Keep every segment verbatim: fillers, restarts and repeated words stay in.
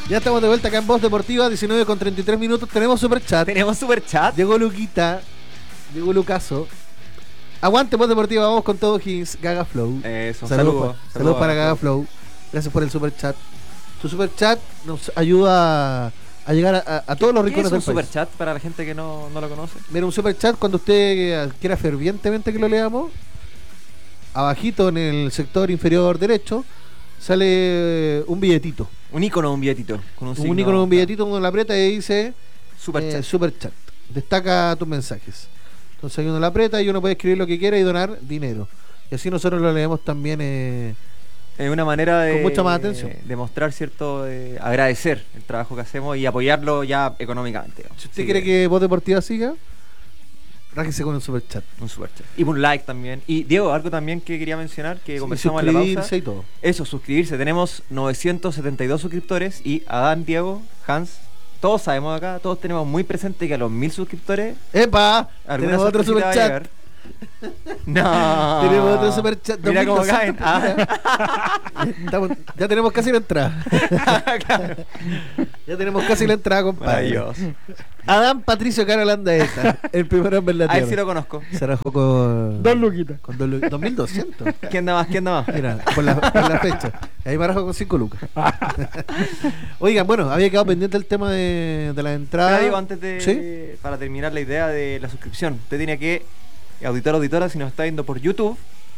Ya estamos de vuelta acá en Voz Deportiva, diecinueve con treinta y tres minutos. Tenemos super chat. Tenemos super chat. Llegó Luquita. Llegó Lucaso. Aguante Voz Deportiva, vamos con todo Higgins, Gaga Flow. Eso, Saludos saludos. pa, saludos para Gaga Flow. Gracias por el super chat. Tu super chat nos ayuda a llegar a, a, a todos los rincones del país. ¿Qué es un super chat para la gente que no, no lo conoce? Mira, un super chat cuando usted quiera fervientemente que lo leamos, abajito en el sector inferior derecho sale un billetito. Un icono, un billetito. Con un, un signo, icono, un billetito, uno la aprieta y dice super, eh, chat. super chat. Destaca tus mensajes. Entonces ahí uno la aprieta y uno puede escribir lo que quiera y donar dinero. Y así nosotros lo leemos también. Eh, Es una manera de, con mucha más atención. de mostrar cierto, de agradecer el trabajo que hacemos y apoyarlo ya económicamente. Digamos. Si usted Así quiere que, que Voz Deportiva siga, rájese con un super chat. Un super chat. Y un like también. Y Diego, algo también que quería mencionar, que Sí, conversamos en la pausa. suscribirse y todo. Eso, suscribirse. Tenemos novecientos setenta y dos suscriptores y Adán, Diego, Hans, todos sabemos acá, todos tenemos muy presente que a los mil suscriptores... ¡Epa! alguna Tenemos otro super sorpresita va a chat. llegar. No. Tenemos otro super chat. Mira cómo caen. Ah. Estamos, ya tenemos casi la entrada. Claro. Ya tenemos casi la entrada, compadre. Dios. Adán Patricio Carolanda esta, el primer hombre en la A tierra. ver si lo conozco. Se rajó con... Dos luquitas. Con dos, dos mil doscientos. ¿Quién da más? ¿Quién da más? Mira, por la, por la fecha. Ahí me rajó con cinco lucas. Oigan, bueno, había quedado pendiente el tema de, de la entrada. Pero digo, antes de... ¿Sí? Para terminar la idea de la suscripción, usted tiene que... Auditor, auditora, si nos está viendo por YouTube,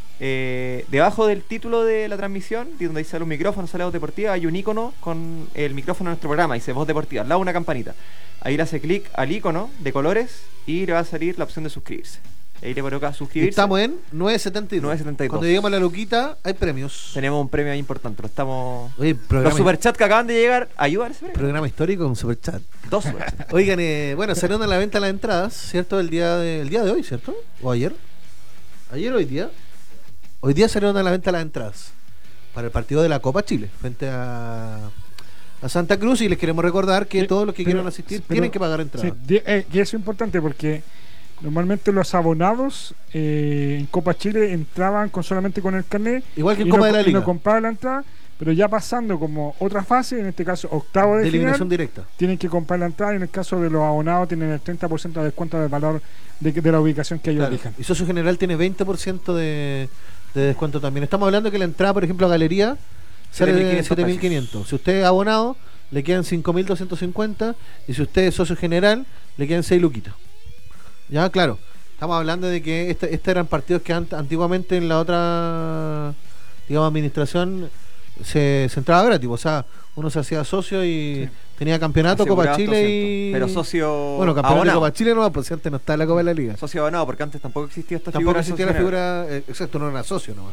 eh, debajo del título de la transmisión, donde dice sale un micrófono, sale Voz Deportiva, hay un icono con el micrófono de nuestro programa, dice Voz Deportiva, al lado una campanita. Ahí le hace clic al icono de colores y le va a salir la opción de suscribirse. Ahí le coloca suscribirse. Estamos en nueve setenta y dos. nueve setenta y dos. Cuando lleguemos a la luquita, hay premios. Tenemos un premio ahí importante. Lo estamos. Oye, programa, Los superchats que acaban de llegar ayudan a ese premio. Programa histórico con superchat. Dos superchats. Oigan, eh, bueno, salieron a la venta las entradas, ¿cierto? El día de, el día de hoy, ¿cierto? ¿O ayer? ¿Ayer o hoy día? Hoy día salieron a la venta las entradas para el partido de la Copa Chile frente a, a Santa Cruz, y les queremos recordar que Sí, todos los que pero- quieran asistir pero- tienen que pagar entradas. Sí, di- eh, y eso es importante porque normalmente los abonados eh, en Copa Chile entraban con solamente con el carnet Igual que en y Copa no, de la y Liga, no compraban la entrada, pero ya pasando como otra fase, en este caso octavo de, de eliminación final, directa. tienen que comprar la entrada, y en el caso de los abonados tienen el treinta por ciento de descuento del valor de, de la ubicación que ellos Claro. elijan. Y socio general tiene veinte por ciento de, de descuento también. Estamos hablando que la entrada, por ejemplo, a galería sale de siete mil quinientos. Si usted es abonado, le quedan cinco mil doscientos cincuenta, y si usted es socio general, le quedan seis luquitas. Ya, claro. Estamos hablando de que este, este eran partidos que ant- antiguamente en la otra, digamos, administración se, se entraba gratis. O sea, uno se hacía socio y Sí. tenía campeonato, Copa Asegurabas Chile doscientos. y... Pero socio. Bueno, campeonato de abonado. Copa Chile no, pues si antes no estaba la Copa de la Liga. Socio abonado, porque antes tampoco existía esta Tampoco figura. existía la socio figura, eh, exacto, no era socio nomás.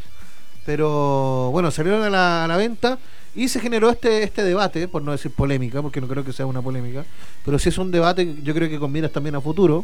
Pero bueno, salieron a la, a la venta y se generó este este debate, por no decir polémica, porque no creo que sea una polémica, pero sí es un debate, yo creo que con miras también a futuro,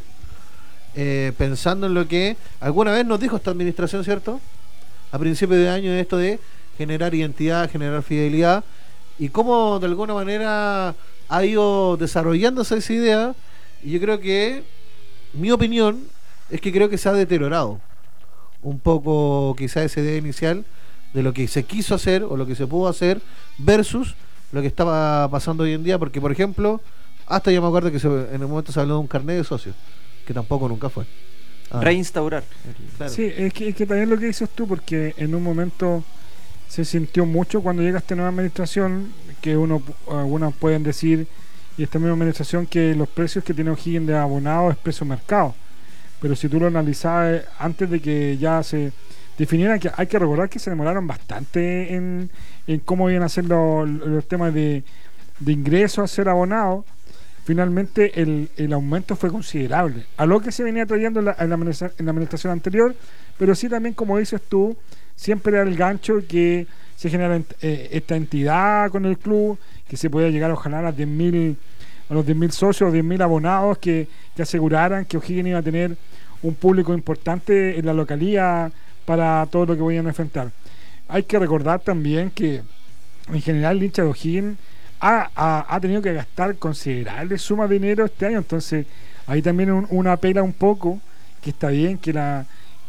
eh, pensando en lo que alguna vez nos dijo esta administración, ¿cierto? A principios de año, esto de generar identidad, generar fidelidad, y cómo de alguna manera ha ido desarrollándose esa idea, y yo creo que, mi opinión, es que creo que se ha deteriorado un poco quizá esa idea inicial de lo que se quiso hacer o lo que se pudo hacer versus lo que estaba pasando hoy en día, porque por ejemplo, hasta yo me acuerdo que se, en el momento se habló de un carnet de socio, que tampoco nunca fue. Ah, Reinstaurar. claro. Sí, es que, es que también lo que dices tú, porque en un momento se sintió mucho cuando llega esta nueva administración, que uno algunos pueden decir, y esta misma administración, que los precios que tiene O'Higgins de abonado es precio mercado. Pero si tú lo analizabas antes de que ya se definiera, que hay que recordar que se demoraron bastante en, en cómo iban a ser los, los temas de, de ingresos a ser abonados. Finalmente el, el aumento fue considerable a lo que se venía trayendo en la, en la, administra- en la administración anterior, pero sí también, como dices tú, siempre era el gancho que se genera ent- eh, esta entidad con el club, que se pueda llegar ojalá a las diez mil a los diez mil socios, diez mil abonados, que, que aseguraran que O'Higgins iba a tener un público importante en la localía para todo lo que vayan a enfrentar. Hay que recordar también que en general el hincha de O'Higgins ha, ha, ha tenido que gastar considerables sumas de dinero este año, entonces ahí también un, una apela un poco, que está bien que la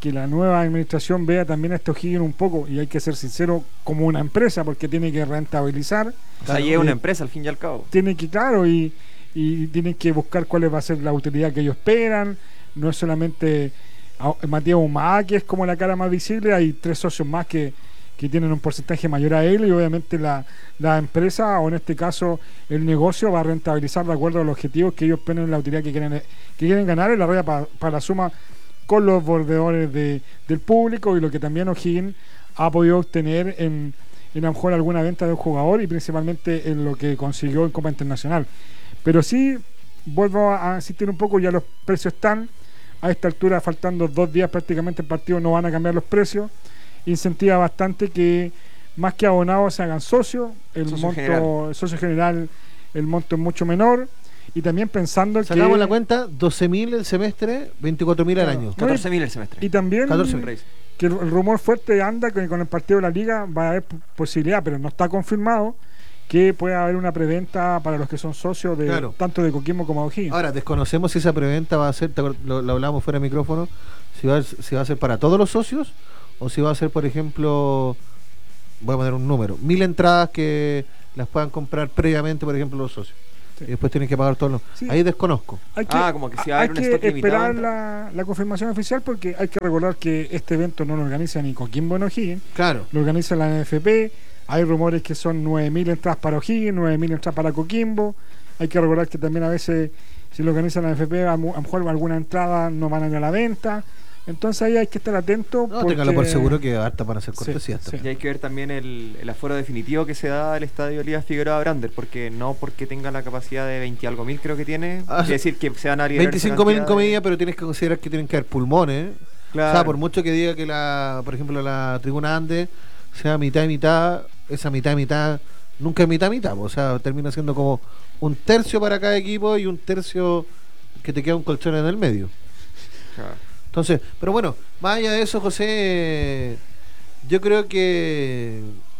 que la nueva administración vea también a este O'Higgins un poco, y hay que ser sincero, como una empresa, porque tiene que rentabilizar. O sea, y es una empresa al fin y al cabo. Tiene que, claro, y, y tienen que buscar cuál va a ser la utilidad que ellos esperan. No es solamente a, Matías Humada, que es como la cara más visible, hay tres socios más que, que tienen un porcentaje mayor a él, y obviamente la, la empresa, o en este caso el negocio, va a rentabilizar de acuerdo a los objetivos que ellos ponen, la utilidad que quieren, que quieren ganar en la red para, para la suma con los bordeadores de, del público, y lo que también O'Higgins ha podido obtener en, en a lo mejor alguna venta de un jugador, y principalmente en lo que consiguió en Copa Internacional. Pero sí, vuelvo a insistir un poco, ya los precios están a esta altura, faltando dos días prácticamente el partido, no van a cambiar los precios. Incentiva bastante que más que abonados se hagan socios, el Socio monto, general. el socio general, el monto es mucho menor. Y también pensando que... Sacamos la cuenta, doce mil el semestre, veinticuatro mil al Claro. año. catorce mil el semestre. Y también catorce mil. Reis. que el, el rumor fuerte anda que con el partido de la Liga va a haber p- posibilidad, pero no está confirmado, que pueda haber una preventa para los que son socios de Claro. tanto de Coquimbo como de O'Higgins. Ahora, desconocemos si esa preventa va a ser, te acuer- lo, lo hablamos fuera de micrófono, si va, a- si va a ser para todos los socios o si va a ser, por ejemplo, voy a poner un número, mil entradas que las puedan comprar previamente, por ejemplo, los socios. Sí. Y después tienen que pagar todos los... Sí. Ahí desconozco. Hay que, Ah, como que si va a hay haber un que stock limitado. esperar la, la confirmación oficial, porque hay que recordar que este evento no lo organiza ni Coquimbo ni O'Higgins, Claro. lo organiza la N F P. Hay rumores que son nueve mil entradas para O'Higgins, nueve mil entradas para Coquimbo. Hay que recordar que también a veces, si lo organiza la N F P, a, mu- a lo mejor alguna entrada no van a ir a la venta. Entonces ahí hay que estar atento. No, porque... téngalo por seguro que harta para hacer Sí, cortesías sí. también. Y hay que ver también el, el aforo definitivo que se da al estadio Elías Figueroa Brander, porque no porque tenga la capacidad de veinte algo mil, creo que tiene, Ah, quiere decir que se van a liberar esa veinticinco mil en cantidad de- comillas, pero tienes que considerar que tienen que haber pulmones. Claro. O sea, por mucho que diga que la, por ejemplo, la tribuna Andes sea mitad y mitad, esa mitad y mitad nunca es mitad y mitad. O sea, termina siendo como un tercio para cada equipo y un tercio que te queda un colchón en el medio. Claro. Entonces, pero bueno, más allá de eso, José, yo creo que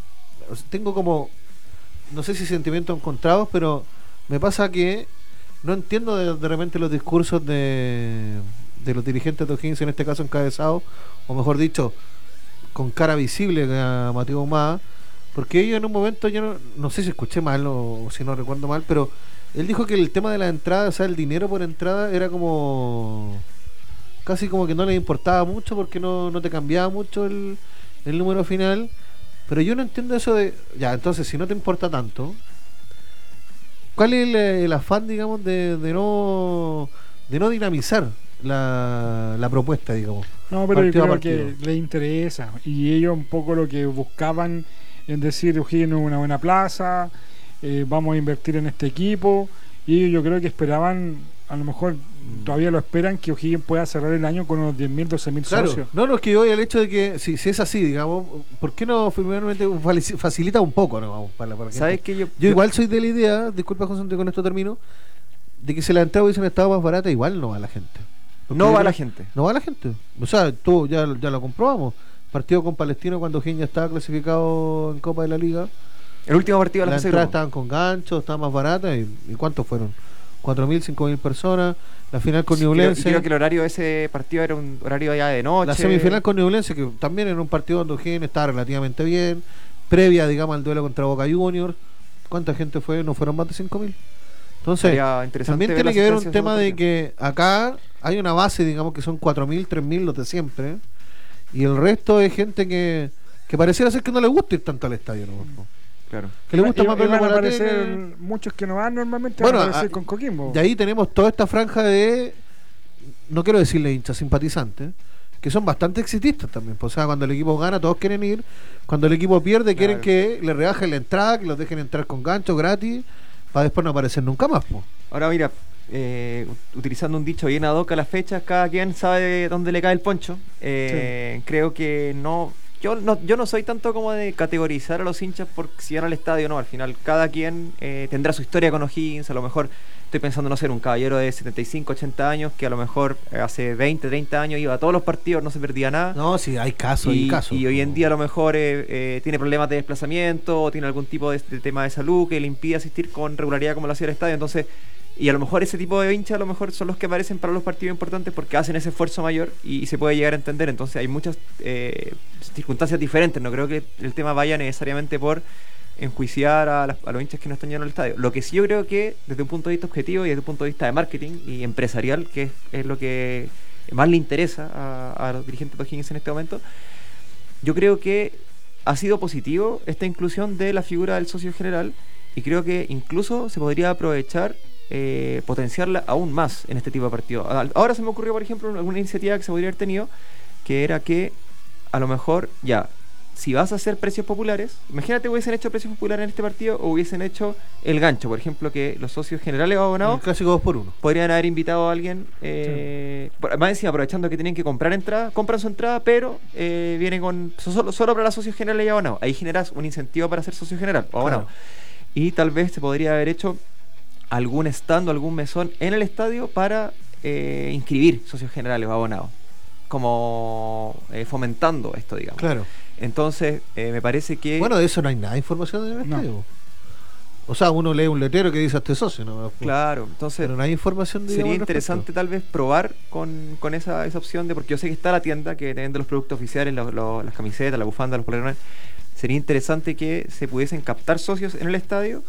o sea, tengo como, no sé si sentimientos encontrados, pero me pasa que no entiendo de, de repente los discursos de, de los dirigentes de O'Higgins, en este caso encabezados, o mejor dicho, con cara visible a Mateo Humada, porque ellos en un momento, yo no, no sé si escuché mal o, o si no recuerdo mal, pero él dijo que el tema de la entrada, o sea, el dinero por entrada era como... casi como que no les importaba mucho porque no, no te cambiaba mucho el, el número final. Pero yo no entiendo eso de... Ya, entonces, si no te importa tanto, ¿cuál es el, el afán, digamos, de, de no de no dinamizar la, la propuesta, digamos? No, pero yo partido a creo partido? que les interesa. Y ellos un poco lo que buscaban en decir, O'Higgins es una buena plaza, eh, vamos a invertir en este equipo. Y ellos yo creo que esperaban, a lo mejor todavía lo esperan, que O'Higgins pueda cerrar el año con unos diez mil, doce mil Claro, socios. no, no, es que yo voy al hecho de que si, si es así, digamos, ¿por qué no primeramente falici- facilita un poco, no? Vamos, para, para la ¿Sabes gente? que yo, Yo igual soy de la idea, disculpa José, con esto termino, de que si la entrada hubiesen estado más barata, igual no va la gente. Porque no yo va creo- la gente? No va la gente. O sea, tú ya, ya lo comprobamos. Partido con Palestino cuando O'Higgins ya estaba clasificado en Copa de la Liga. El último partido de la Las fase de entradas grupo. estaban con ganchos, estaban más baratas. ¿Y, y cuántos fueron? cuatro mil, cinco mil personas. La final con Sí, creo, y Ñublense. creo que el horario de ese partido era un horario ya de noche. La semifinal con Ñublense, que también era un partido donde O'Higgins estaba relativamente bien. Previa, digamos, al duelo contra Boca Juniors. ¿Cuánta gente fue? No fueron más de cinco mil. Entonces, Sería interesante también ver tiene las que ver un asistencias tema de de los que acá hay una base, digamos, que son cuatro mil, tres mil, los de siempre. Y el resto es gente que, que pareciera ser que no le gusta ir tanto al estadio, ¿no? partidos. Claro. Que le gusta Y- más y verlo van a por la aparecer tele. muchos que no van normalmente, Bueno, van a aparecer a- con Coquimbo. Y ahí tenemos toda esta franja de, no quiero decirle hinchas, simpatizantes, que son bastante exitistas también. O sea, cuando el equipo gana, todos quieren ir. Cuando el equipo pierde, quieren Claro. que le rebajen la entrada, que los dejen entrar con gancho gratis, para después no aparecer nunca más. Po. Ahora mira, eh, utilizando un dicho bien ad hoc a las fechas, cada quien sabe dónde le cae el poncho. Eh, Creo que no yo, no... yo no soy tanto como de categorizar a los hinchas por si van al estadio o no. Al final cada quien eh, tendrá su historia con O'Higgins. A lo mejor estoy pensando, no ser un caballero de setenta y cinco, ochenta años que a lo mejor eh, hace veinte, treinta años iba a todos los partidos, no se perdía nada. No, sí, hay casos, y, hay casos. y hoy en po. día a lo mejor eh, eh, tiene problemas de desplazamiento o tiene algún tipo de, de tema de salud que le impide asistir con regularidad como lo hacía el estadio. Entonces Y a lo mejor ese tipo de hinchas a lo mejor son los que aparecen para los partidos importantes porque hacen ese esfuerzo mayor y, y se puede llegar a entender. Entonces hay muchas eh, circunstancias diferentes. No creo que el tema vaya necesariamente por enjuiciar a, las, a los hinchas que no están yendo al estadio. Lo que sí yo creo que desde un punto de vista objetivo y desde un punto de vista de marketing y empresarial, que es, es lo que más le interesa a, a los dirigentes de O'Higgins en este momento, yo creo que ha sido positivo esta inclusión de la figura del socio general y creo que incluso se podría aprovechar Eh, potenciarla aún más en este tipo de partidos. Ahora se me ocurrió, por ejemplo, alguna iniciativa que se podría haber tenido, que era que a lo mejor, ya, si vas a hacer precios populares, imagínate hubiesen hecho precios populares en este partido o hubiesen hecho el gancho, por ejemplo, que los socios generales o abonados, el clásico dos por uno, podrían haber invitado a alguien, eh, sí. por, más encima aprovechando que tienen que comprar entrada, compran su entrada, pero eh, viene con solo, solo para los socios generales y abonados. Ahí generas un incentivo para ser socio general o abonado. Claro. Y tal vez se podría haber hecho algún stand o algún mesón en el estadio para eh, inscribir socios generales o abonados, como eh, fomentando esto, digamos. Claro. Entonces, eh, me parece que... Bueno, de eso no hay nada de información en el No. estadio. O sea, uno lee un letrero que dice este socio, ¿no? Claro, entonces... Pero no hay información de... Sería interesante tal vez probar con, con esa, esa opción de... Porque yo sé que está la tienda que vende los productos oficiales, los, los, las camisetas, la bufanda, los polerones. Sería interesante que se pudiesen captar socios en el estadio,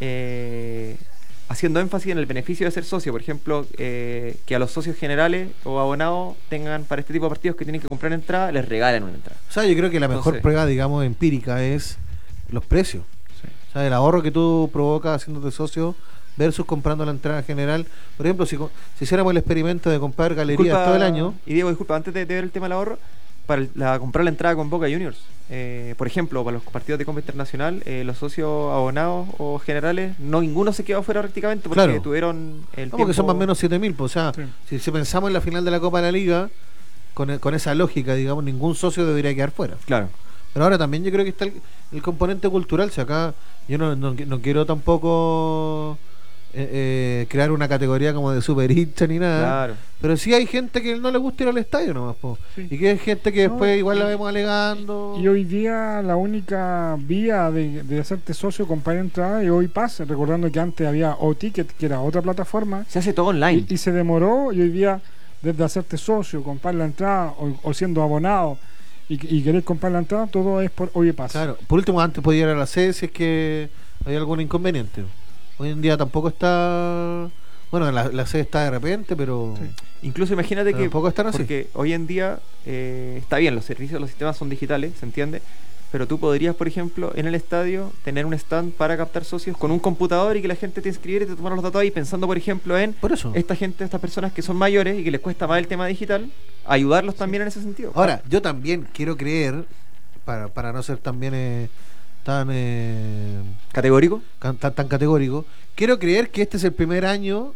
eh... haciendo énfasis en el beneficio de ser socio, por ejemplo, eh, que a los socios generales o abonados tengan para este tipo de partidos que tienen que comprar entrada, les regalen una entrada. O sea, yo creo que la mejor Entonces, prueba, digamos, empírica es los precios. Sí. O sea, el ahorro que tú provocas haciéndote socio versus comprando la entrada general. Por ejemplo, si, si hiciéramos el experimento de comprar galerías disculpa, todo el año... Y Diego, disculpa, antes de, de ver el tema del ahorro, para el, la, comprar la entrada con Boca Juniors, eh, por ejemplo, para los partidos de Copa Internacional, eh, los socios abonados o generales, no ninguno se quedó afuera prácticamente porque Claro. tuvieron el No, tiempo... porque son más o menos siete mil. Pues, o sea, Sí. si, si pensamos en la final de la Copa de la Liga, con, con esa lógica, digamos, ningún socio debería quedar fuera. Claro. Pero ahora también yo creo que está el, el componente cultural. Si acá yo no, no, no quiero tampoco eh, eh, crear una categoría como de super hincha ni nada. Claro. Pero sí hay gente que no le gusta ir al estadio nomás, po. Sí. Y que hay gente que No, después igual y- la vemos alegando. Y hoy día la única vía de, de hacerte socio, comprar entrada, y hoy pasa, recordando que antes había O-Ticket, que era otra plataforma, Se hace todo online. y, y se demoró, y hoy día desde hacerte socio, comprar la entrada, o, o siendo abonado, y, y querer comprar la entrada, todo es por Oye Pasa. Claro, por último, antes podía ir a la sede si es que hay algún inconveniente. Hoy en día tampoco está. Bueno, la, la sede está de repente, pero. Sí. Incluso imagínate Pero que, tampoco están así. porque hoy en día eh, está bien, los servicios, los sistemas son digitales, se entiende, pero tú podrías, por ejemplo, en el estadio tener un stand para captar socios con un computador y que la gente te inscribiera y te tomara los datos ahí, pensando, por ejemplo, en Por eso. esta gente, estas personas que son mayores y que les cuesta más el tema digital, ayudarlos también en ese sentido. Ahora, yo también quiero creer, para, para no ser también eh, tan, eh, ¿Categórico? can- tan tan categórico, quiero creer que este es el primer año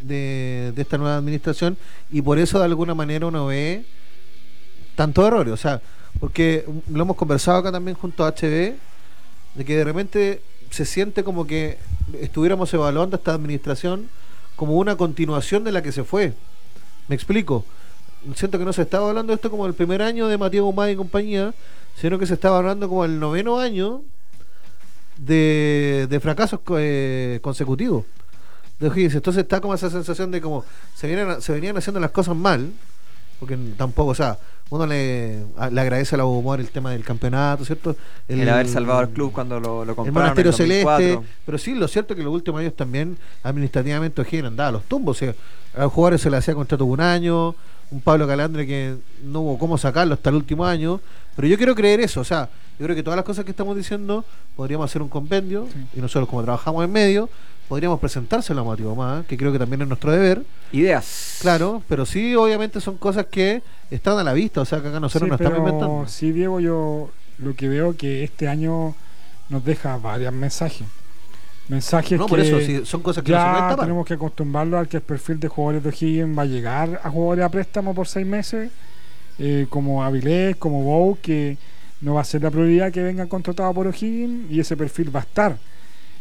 de, de esta nueva administración y por eso de alguna manera uno ve tantos errores. O sea, porque lo hemos conversado acá también junto a H B, de que de repente se siente como que estuviéramos evaluando esta administración como una continuación de la que se fue. Me explico. Siento que no se estaba hablando de esto como el primer año de Matías Guzmán y compañía, sino que se estaba hablando como el noveno año de, de fracasos eh, consecutivos de O'Higgins. Entonces está como esa sensación de como se vienen, se venían haciendo las cosas mal, porque tampoco, o sea, uno le, a- le agradece a la humor el tema del campeonato, ¿cierto? El, haber salvado al club cuando lo, lo el compraron Monasterio en el dos mil cuatro. Celeste, pero sí, lo cierto es que en los últimos años también administrativamente O'Higgins andaba a los tumbos. O sea, a los jugadores se le hacía contrato de un año, un Pablo Calandre que no hubo cómo sacarlo hasta el último año. Pero yo quiero creer eso, o sea, yo creo que todas las cosas que estamos diciendo podríamos hacer un compendio, Sí. y nosotros como trabajamos en medio, podríamos presentárselo a Mati Guzmán, que creo que también es nuestro deber, Ideas. claro, pero sí, obviamente son cosas que están a la vista, o sea, que acá nosotros Sí, no estamos pero inventando. sí, Diego, yo lo que veo que este año nos deja varios mensajes. Mensajes No, que por eso, sí, son cosas que no se pueden ya tapar. tenemos que acostumbrarlo al que el perfil de jugadores de O'Higgins va a llegar a jugadores a préstamo por seis meses, eh, como Avilés, como Bou, que no va a ser la prioridad que vengan contratados por O'Higgins y ese perfil va a estar.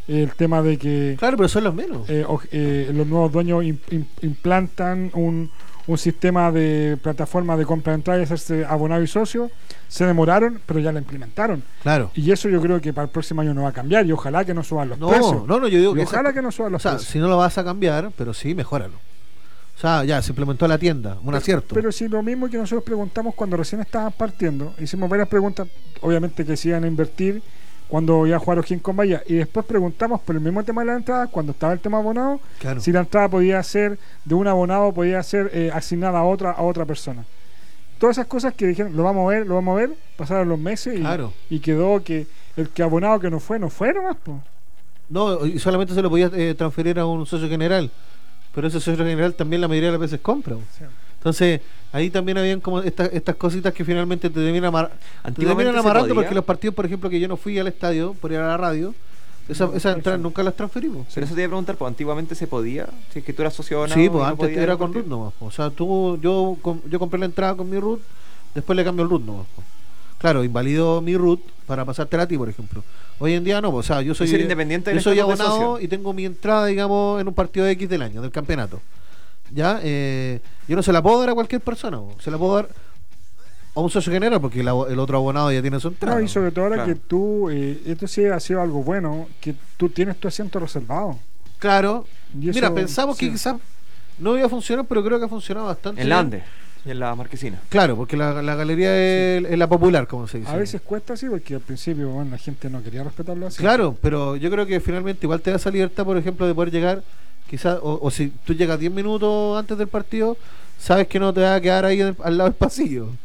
el tema de que Claro, pero son los menos. eh, o- eh, los nuevos dueños im- im- implantan un, un sistema de plataforma de compra de entrada y hacerse abonado y socio. Se demoraron, pero ya la implementaron. Claro. Y eso yo creo que para el próximo año no va a cambiar y ojalá que no suban los No, precios. no, no, yo digo Y que ojalá esa- que no suban o los sea, precios. si no lo vas a cambiar, pero sí, mejóralo. O sea, ya se implementó la tienda, un acierto. Pero si lo mismo que nosotros preguntamos cuando recién estaban partiendo, hicimos varias preguntas, obviamente que se iban a invertir cuando iba a jugar O'Higgins con Bahía, y después preguntamos por el mismo tema de la entrada, cuando estaba el tema abonado, Claro. si la entrada podía ser de un abonado, podía ser eh, asignada a otra a otra persona. Todas esas cosas que dijeron, lo vamos a ver, lo vamos a ver, pasaron los meses y, Claro. y quedó que el que abonado que no fue, no fue nomás, po. No, y solamente se lo podía eh, transferir a un socio general. Pero ese socio general también la mayoría de las veces compra. O sea, Entonces, ahí también habían como estas estas cositas que finalmente te terminan, amar te Antiguamente terminan se amarrando podía, porque los partidos, por ejemplo, que yo no fui al estadio por ir a la radio, esa- No, esas entradas perfecto. nunca las transferimos. pero eso te iba a preguntar, pues antiguamente se podía, si es que tú eras socio abonado Sí, y pues no antes podías era con compartir. root nomás. O sea, tú, yo, com- yo compré la entrada con mi root, después le cambio el root nomás. po. Claro, invalido mi root para pasártela a ti, por ejemplo. Hoy en día no, po, o sea, yo soy, ser independiente del yo soy estatus de abonado socio. y tengo mi entrada, digamos, en un partido X del año, del campeonato. Ya, eh, yo no se la puedo dar a cualquier persona, po. Se la puedo dar a un socio general porque el, abo- el otro abonado ya tiene su entrada. no, y sobre todo ahora Claro. que tú, eh, esto sí ha sido algo bueno, que tú tienes tu asiento reservado. Claro. Y eso- Mira, pensamos sí. que quizás no iba a funcionar, pero creo que ha funcionado bastante. En la bien. Andes y en la Marquesina. Claro, porque la, la galería es, es la popular, como se dice. A veces cuesta así porque al principio bueno, la gente no quería respetarlo así. Claro, pero yo creo que finalmente igual te da esa libertad, por ejemplo, de poder llegar, quizás, o, o si tú llegas diez minutos antes del partido, sabes que no te vas a quedar ahí en el- al lado del pasillo.